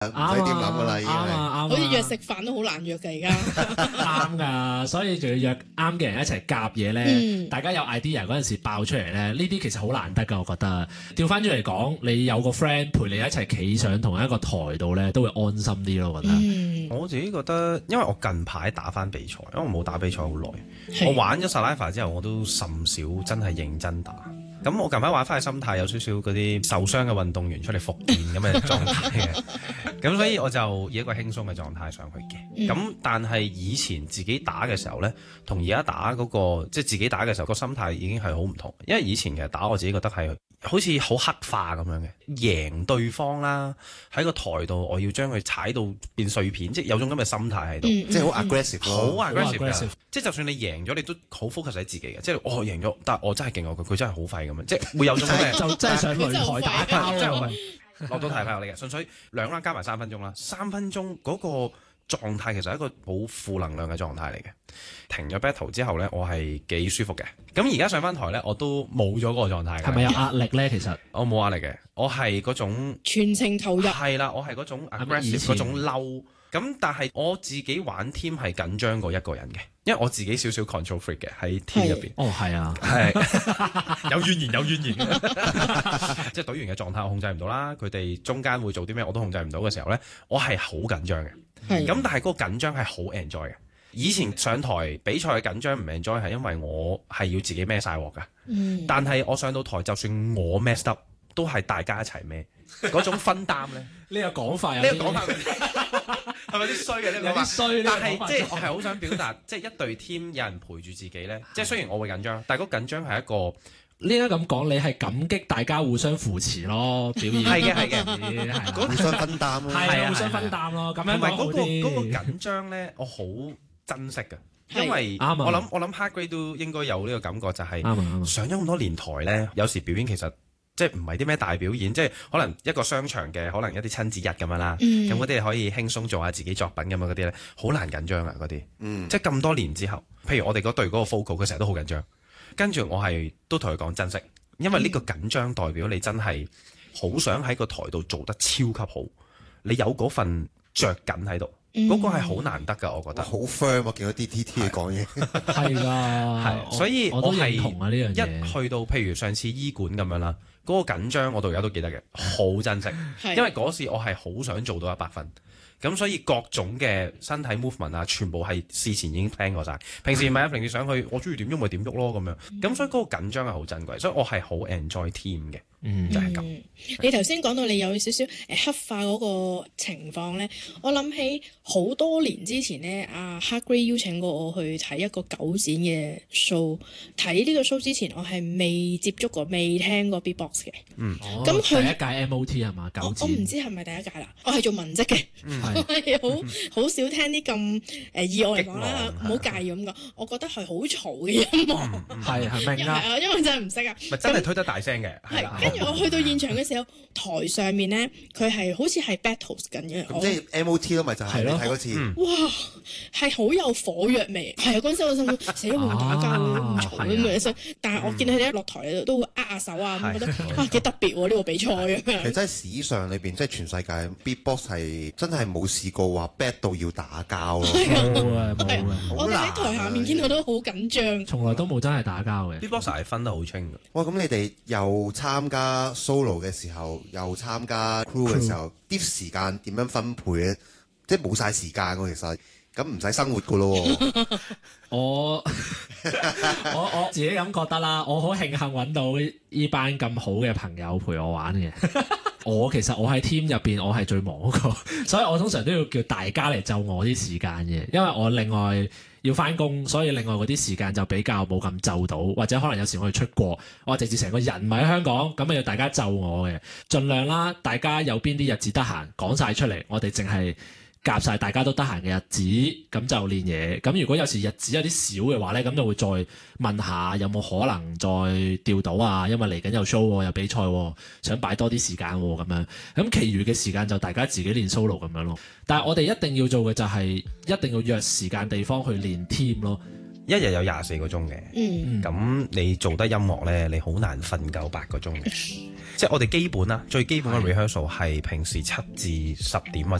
唔使點諗噶啦，已經係。 啱好似約食飯都好難約㗎而家。 啱㗎，所以仲要約啱嘅人一齊夾嘢咧，大家有 idea 嗰陣時爆出嚟咧，呢啲其實好難得㗎，我覺得。調翻轉嚟講，你有個 friend 陪你一齊企上同一個台度咧，都會安心啲咯，我覺得。 我自己覺得，因為我近排打翻比賽，因為我冇打比賽好耐， 係我玩咗 Saliva 之後，我都甚少真係認真打。咁我近排玩翻嘅心態有少少嗰啲受傷嘅運動員出嚟復健咁嘅狀態嘅，咁所以我就以一個輕鬆嘅狀態上去嘅。咁但係以前自己打嘅時候呢，同而家打嗰個即係自己打嘅時候個心態已經係好唔同。因為以前其實打我自己覺得係好似好黑化咁樣嘅，贏對方啦，喺個台度我要將佢踩到變碎片，即係有種咁嘅心態喺度， 即係好 aggressive 好咯。 aggressive 嘅 aggressive 即係就算你贏咗，你都好 focus 喺自己嘅，即係我贏咗，但係我真係勁過佢，佢真係好廢咁樣，即係會有種咁嘅。 就真係上擂台打交真係好啊！ 廢落到台派我嚟嘅，純粹2 round 加埋3分鐘啦，3分鐘嗰個狀態其實係一個好負能量嘅狀態嚟嘅。停咗 battle 之後呢，我係幾舒服嘅。咁而家上翻台呢，我都冇咗嗰個狀態。 係咪有壓力咧？其實我冇壓力嘅，我係嗰種全程投入。 係啦，我係嗰種咪以 aggressive 前嗰種嬲。咁但係我自己玩 team 係緊張過一個人嘅，因為我自己少少 control freak 嘅喺 team 入邊。 哦係啊， 係有怨言有怨言，即係隊員嘅狀態我控制唔到啦，佢哋中間會做啲咩我都控制唔到嘅時候呢，我係好緊張嘅。 係咁但係嗰個緊張係好 enjoy 嘅。以前上台比賽嘅緊張唔 enjoy 係因為我係要自己孭晒鑊㗎。但係我上到台就算我 messed up 都係大家一齊孭，嗰種分擔呢。 呢個講法有啲呢個講法係咪啲衰嘅呢個講法？ 有啲衰， 但係即係我係好想表達，即係一隊 team 有人陪住自己咧。即係雖然我會緊張，但係嗰緊張係一個應該咁講，你係感激大家互相扶持咯，表現係嘅係嘅係互相分擔咯。 係啊，互相分擔咯，咁樣同埋講好嗰個啲。 緊張咧，我好珍惜嘅， 係因為啱啊我諗 hard grade 都應該有呢個感覺，就係啱啊啱啊上咗咁多年台咧，有時表演其實。即係唔係啲咩大表演，即係可能一個商場嘅，可能一啲親子日咁樣啦。咁嗰啲可以輕鬆做下自己作品咁樣嗰啲咧，好難緊張啊嗰啲。即係咁多年之後，譬如我哋嗰隊嗰個 focal，佢成日都好緊張。跟住我係都同佢講珍惜，因為呢個緊張代表你真係好想喺個台度做得超級好，你有嗰份着緊喺度。嗰個係好難得㗎，我覺得。 好 firm 我見到 DTT 講嘢。 係㗎， 係，所以我都認係同啊呢樣嘢。 一去到譬如上次醫館咁樣啦，嗰個緊張我到而家都記得嘅，好珍惜， 係因為嗰時我係好想做到100分。咁所以各種嘅身體 movement 啊，全部係事前已經 plan 過晒。平時唔係啊，平時上去我中意點喐咪點喐咯咁樣。咁所以嗰個緊張係好珍貴，所以我係好 enjoy team 嘅，就係咁。 你頭先講到你有少少黑化嗰個情況咧，我諗起好多年之前咧，阿 Hard Grey 邀請過我去睇一個九展嘅 show。睇呢個 show 之前，我係未接觸過、未聽過 beatbox 嘅。 咁咁佢第一屆 MOT 係嘛？九我展唔知係咪第一屆啦，我係做文職嘅，我係好少聽啲咁意外嚟講啦，唔好介意咁講。我覺得係好嘈嘅音樂， 係明啊。 因為真係唔識啊。 咪真係推得大聲嘅，係啦係，跟住我去到現場嘅時候，台上面咧，佢係好似係 battles 緊嘅。 咁即係 MOT 咯，咪就係你睇嗰次。 哇，係好有火藥味。係啊，嗰陣時我心諗死都會打交咁嘈咁樣，但係我見佢哋一落台都會握下手啊，咁覺得啊幾特別喎呢個比賽咁其實樣。 真係史上裏邊，即係全世界 beatbox 係真係冇試過話 bad 到要打交咯。 冇啊冇啊， 我哋喺台下面見到都好緊張。 從來都冇真係打交嘅。 ，beatboxer 係分得好清嘅。 哇！咁你哋又參加 solo 嘅時候，又參加 crew 嘅時候，啲時間點樣分配咧？即係冇晒時間喎，其實咁唔使生活噶咯喎。 我自己咁覺得啦，我好慶幸揾到呢班咁好嘅朋友陪我玩嘅。其實我喺 team 入邊，我係最忙嗰個，所以我通常都要叫大家嚟就我啲時間嘅，因為我另外要翻工，所以另外嗰啲時間就比較冇咁就到，或者可能有時我哋出國，我直接成個人唔喺香港，咁啊要大家就我嘅，盡量啦，大家有邊啲日子得閒講晒出嚟，我哋淨係夾晒大家都得閒嘅日子，咁就練嘢。咁如果有時日子有啲少嘅話呢，咁就會再問下有冇可能再調到啊？因為嚟緊有 show 喎，有比賽喎，想擺多啲時間喎咁樣。咁其餘嘅時間就大家自己練 solo 咁樣咯。但係我哋一定要做嘅就係一定要約時間地方去練 team 咯。 一日有24個鐘嘅。 嗯咁你做得音樂呢，你好難瞓夠8個鐘嘅。即係我哋基本啦，最基本嘅 rehearsal 係平時7至10點或者